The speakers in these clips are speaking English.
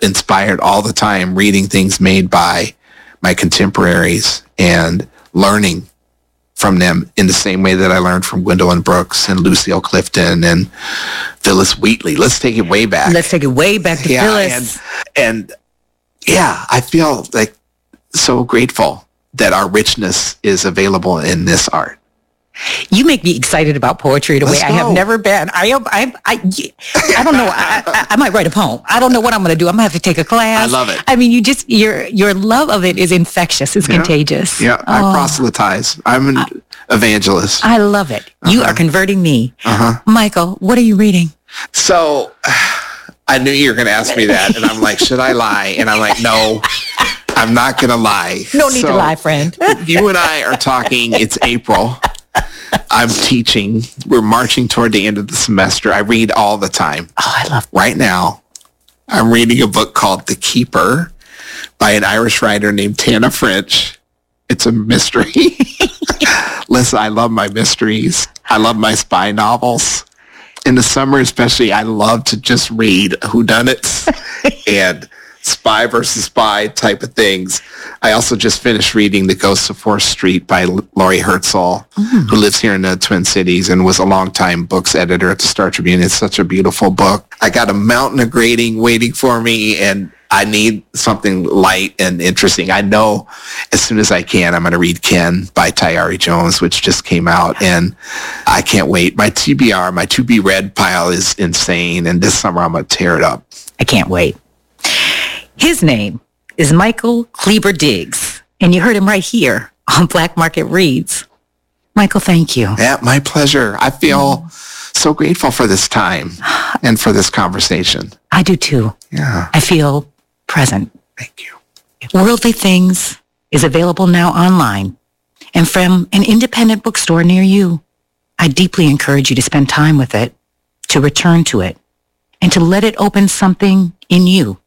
inspired all the time reading things made by my contemporaries and learning from them in the same way that I learned from Gwendolyn Brooks and Lucille Clifton and Phyllis Wheatley. Let's take it way back. Let's take it way back to Phyllis. And I feel like so grateful that our richness is available in this art. You make me excited about poetry the way I have never been. I don't know. I might write a poem. I don't know what I'm going to do. I'm going to have to take a class. I love it. I mean, your love of it is infectious. It's contagious. Yeah, I proselytize. I'm an evangelist. I love it. You are converting me. Michael, what are you reading? So I knew you were going to ask me that. And I'm like, should I lie? And I'm like, no. I'm not going to lie. No need to lie, friend. You and I are talking. It's April. I'm teaching. We're marching toward the end of the semester. I read all the time. Oh, I love that. Right now, I'm reading a book called The Keeper by an Irish writer named Tana French. It's a mystery. Listen, I love my mysteries. I love my spy novels. In the summer especially, I love to just read whodunits and spy versus spy type of things. I also just finished reading The Ghosts of 4th Street by Laurie Herzl, who lives here in the Twin Cities and was a longtime books editor at the Star Tribune. It's such a beautiful book. I got a mountain of grading waiting for me, and I need something light and interesting. I know as soon as I can, I'm going to read Ken by Tayari Jones, which just came out, and I can't wait. My TBR, my to be read pile is insane, and this summer I'm going to tear it up. I can't wait. His name is Michael Kleber Diggs, and you heard him right here on Black Market Reads. Michael, thank you. Yeah, my pleasure. I feel so grateful for this time and for this conversation. I do too. Yeah. I feel present. Thank you. Worldly Things is available now online and from an independent bookstore near you. I deeply encourage you to spend time with it, to return to it, and to let it open something in you.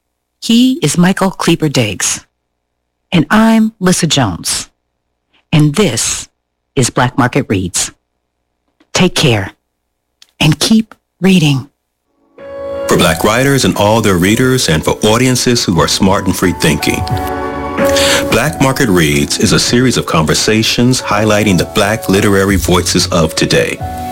He is Michael Kleber Diggs, and I'm Lissa Jones, and this is Black Market Reads. Take care, and keep reading. For Black writers and all their readers, and for audiences who are smart and free-thinking, Black Market Reads is a series of conversations highlighting the Black literary voices of today.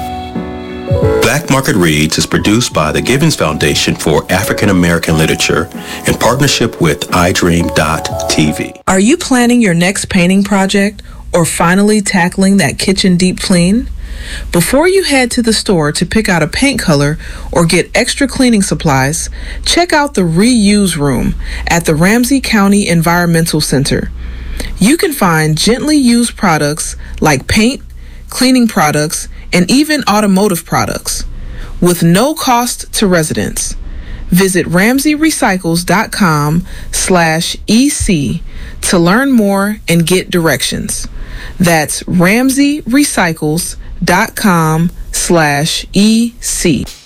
Black Market Reads is produced by the Givens Foundation for African American Literature in partnership with iDream.tv. Are you planning your next painting project or finally tackling that kitchen deep clean? Before you head to the store to pick out a paint color or get extra cleaning supplies, check out the Reuse Room at the Ramsey County Environmental Center. You can find gently used products like paint, cleaning products, and even automotive products with no cost to residents. Visit RamseyRecycles.com/EC to learn more and get directions. That's RamseyRecycles.com/EC.